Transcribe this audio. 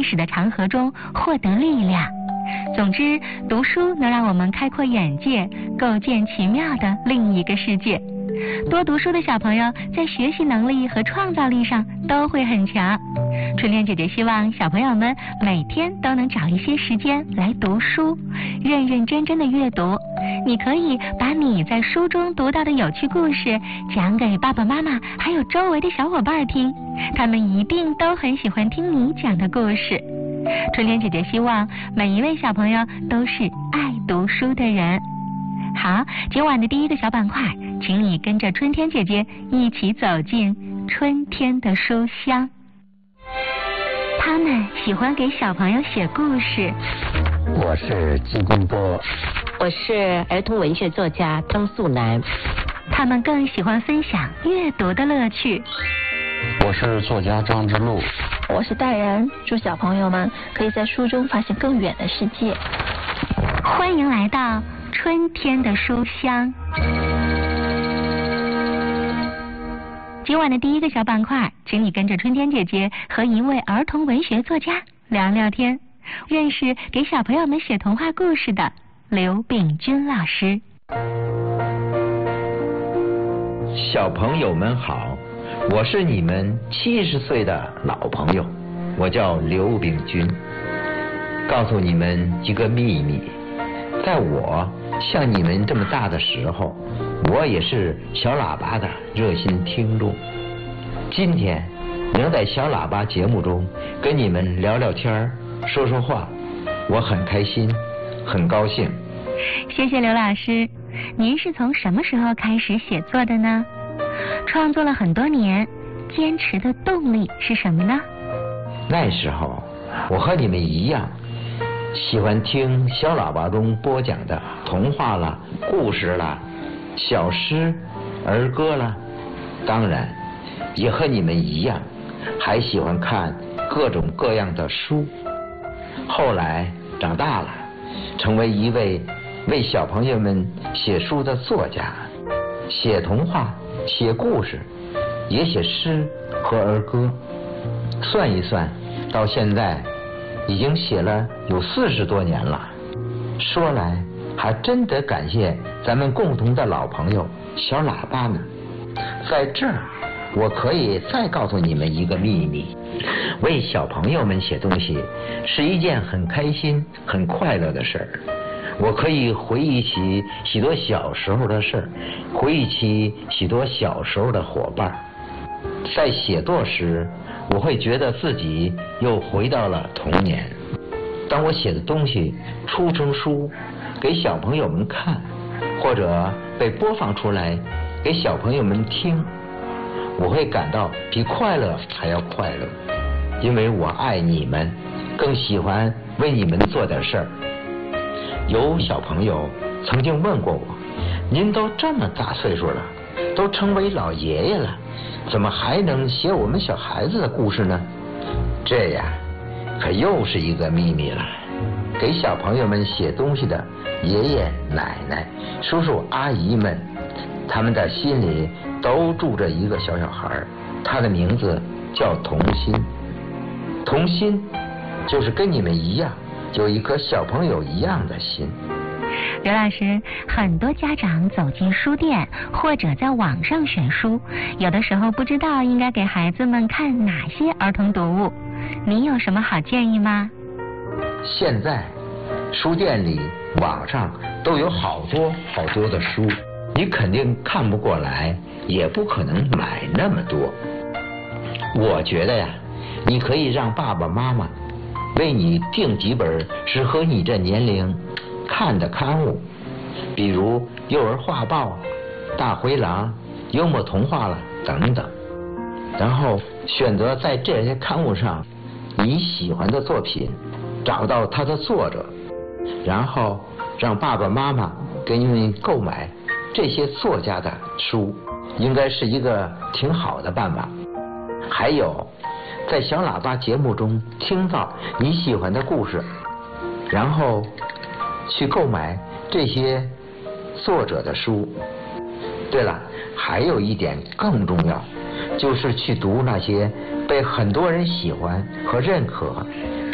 史的长河中获得力量。总之，读书能让我们开阔眼界，构建奇妙的另一个世界。多读书的小朋友在学习能力和创造力上都会很强。春天姐姐希望小朋友们每天都能找一些时间来读书，认认真真的阅读。你可以把你在书中读到的有趣故事讲给爸爸妈妈还有周围的小伙伴听，他们一定都很喜欢听你讲的故事。春天姐姐希望每一位小朋友都是爱读书的人。好，今晚的第一个小板块，请你跟着春天姐姐一起走进春天的书香。他们喜欢给小朋友写故事。 我是季公波， 我是儿童文学作家张素楠。 他们更喜欢分享阅读的乐趣。 我是作家张之路， 我是大人，祝小朋友们可以在书中发现更远的世界。 欢迎来到春天的书香。今晚的第一个小板块，请你跟着春天姐姐和一位儿童文学作家聊聊天，认识给小朋友们写童话故事的刘秉钧老师。 小朋友们好，我是你们70岁的老朋友，我叫刘秉钧。告诉你们一个秘密，在我像你们这么大的时候，我也是小喇叭的热心听众。今天能在小喇叭节目中跟你们聊聊天说说话，我很开心很高兴。 谢谢刘老师。您是从什么时候开始写作的呢？创作了很多年，坚持的动力是什么呢？ 那时候我和你们一样，喜欢听小喇叭中播讲的童话啦、故事啦、小诗、儿歌啦，当然也和你们一样，还喜欢看各种各样的书。后来长大了，成为一位为小朋友们写书的作家，写童话、写故事，也写诗和儿歌。算一算，到现在已经写了有40多年了。说来还真得感谢咱们共同的老朋友小喇叭呢。在这儿我可以再告诉你们一个秘密，为小朋友们写东西是一件很开心很快乐的事儿。我可以回忆起许多小时候的事儿，回忆起许多小时候的伙伴。在写作时，我会觉得自己又回到了童年。当我写的东西出成书给小朋友们看，或者被播放出来给小朋友们听，我会感到比快乐还要快乐，因为我爱你们，更喜欢为你们做点事儿。有小朋友曾经问过我，您都这么大岁数了，都成为老爷爷了，怎么还能写我们小孩子的故事呢？这呀，可又是一个秘密了。给小朋友们写东西的爷爷奶奶、叔叔阿姨们，他们的心里都住着一个小孩，他的名字叫童心。童心就是跟你们一样，有一颗小朋友一样的心。 刘老师，很多家长走进书店或者在网上选书，有的时候不知道应该给孩子们看哪些儿童读物，你有什么好建议吗？ 现在书店里、网上都有好多的书，你肯定看不过来，也不可能买那么多。我觉得呀，你可以让爸爸妈妈为你订几本适合你这年龄看的刊物，比如幼儿画报、大灰狼、幽默童话了等等，然后选择在这些刊物上你喜欢的作品，找到它的作者，然后让爸爸妈妈给你们购买这些作家的书，应该是一个挺好的办法。还有在小喇叭节目中听到你喜欢的故事，然后去购买这些作者的书。对了，还有一点更重要，就是去读那些被很多人喜欢和认可